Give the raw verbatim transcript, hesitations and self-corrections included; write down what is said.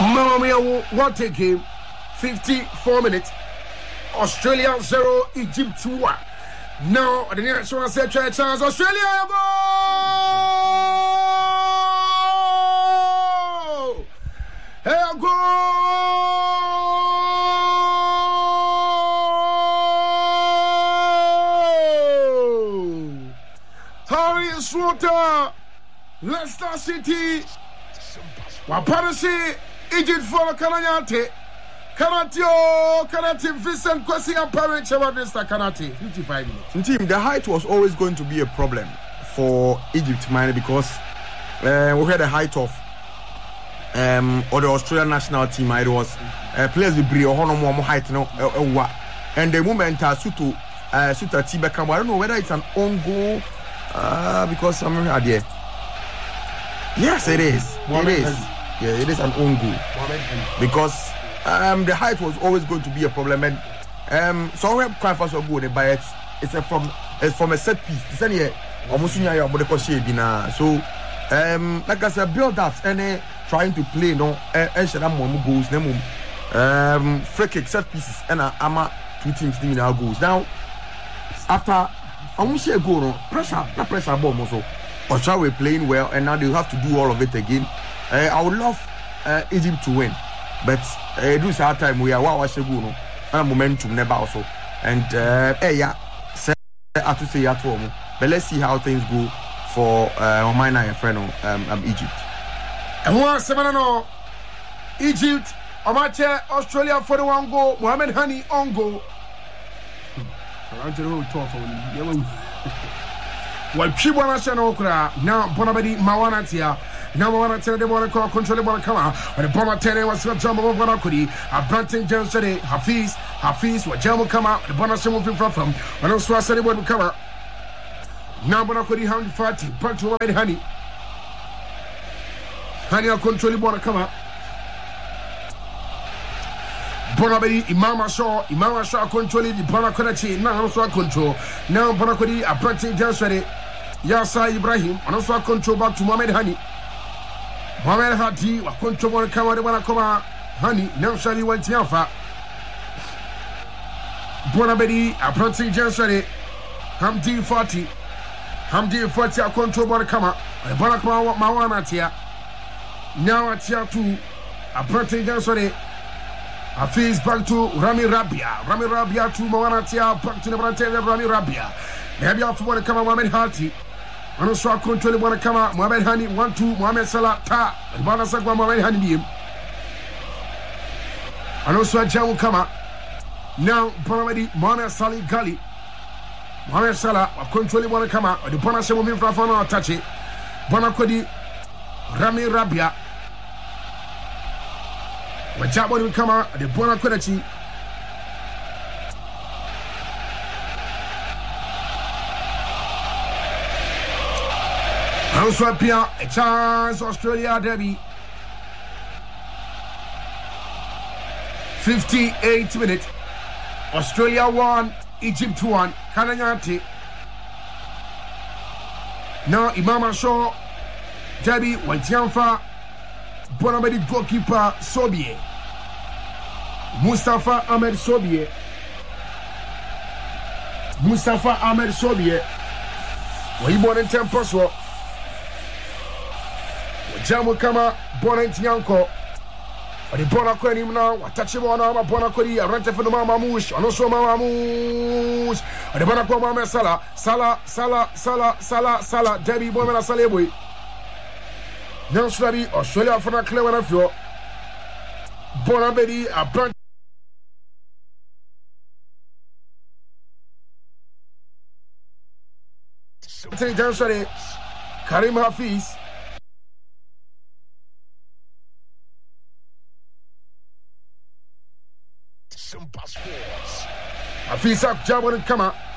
Mamma what a game. fifty-four minutes. Australia zero, Egypt one. Now, the next one said chance Australia go! Here go! Harry Slaughter, Leicester City. Wapanasi, Egypt for Kananyate. Kanatio, Kanati, Vincent Kwesi and Parent Chevadista Kanati, fifty-five minutes. Team, the height was always going to be a problem for Egypt, man, because uh, we had a height of um, or the Australian national team, it was uh, players with Brio, Honomo height, no, uh, and the moment uh, Sutu, uh, Suta Tibekam, I don't know whether it's an own goal, uh, because I'm not there. Yes, it is. It is. Yeah, it is an own goal because. Um, the height was always going to be a problem, and um, so we have quite fast to go there, but it's, it's a from it's from a set piece. It's any almost in your body so um, like I said, build ups and uh, trying to play no and share them more goals, them um, free kick set pieces, and uh, ama two teams team now goals. Now after I won't say goal, no pressure, the pressure bomb also. Australia were playing well, and now they have to do all of it again. Uh, I would love uh, Egypt to win. But uh, this our time we are what go no and momentum never also and uh eh yeah say to say at home but let's see how things go for uh my and friend um, um Egypt. And one seven no Egypt Omache Australia forty-one goal Mohamed Hani on goal. I don't talk for Well, Chibwana Shano Kura now Bonabadi Mawana Tia. Now I want to tell them what I call control the ball come out. When the bomber ten was not jump over Bonacudi, a Branton Jones today, Hafiz, Hafiz, what Jam will come out, the bonus moving from from when I saw Sunday will come out. Now Bonacudi Hound Fatty, Punch to White Honey. Honey, I'll control the ball come out. Bonabadi, Imama Shaw, Imama Shaw controlling the Bonacodachi, now also control. Now Bonacudi, a Branton Jones today, Yasa Ibrahim, and also control back to Mohamed Hani. Mohamed Hadi, wa control come out, the one come out, Honey, now Shani went to Alpha. Bonabedi, a Branton Jones today, Hamdi forty, Hamdi forty, a control ball come out, the Bonacoma Mawana Tia. Now at Tia two, a Branton Jones today. A face back to Rami Rabia. Rami Rabia to Moana Tia, back to the Branton Rami Rabia. Maybe after one come out, Mohamed Hati. And also control one come out, Mohamed Hani, one, two, Mohamed Salah, Ta, and Banasakwa Mohamed Hani. And also a Jam will come out. Now, Bonamedi, Mohamed Salih Gali. Mohamed Salah, a control one come out, the Bonasa will be from our touch it. Bonakodi, Rami Rabia. When Jabon will come out, the Bonakodachi. Also appear a chance Australia derby. fifty-eight minutes. Australia one, Egypt one. Kananyate. Now Imama Shaw derby Wantianfa. Bonamedi goalkeeper Sobie. Mustafa Ahmed Sobie. Mustafa Ahmed Sobie. When he born in Temple. Jamu kama bona ntianko odi bona kwa ni mna watache bona ma bona kwa ya rente fo mama mush anoso mama mush odi bona kwa mama sala sala sala sala sala sala debi bona na sala boy nan sulabi Australia fana clever na fio bona bedi a brand Say Johnson Karim Hafiz Hafiz up, Jabon and Kama.